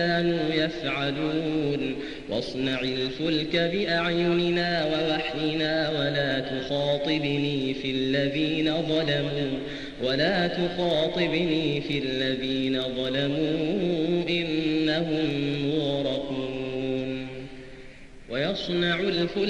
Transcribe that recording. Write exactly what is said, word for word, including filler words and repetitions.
كانوا يفعلون واصنع الفلك بأعيننا ووحينا ولا تخاطبني في الذين ظلموا ولا تخاطبني في الذين ظلموا إنهم مغرقون ويصنع الفلك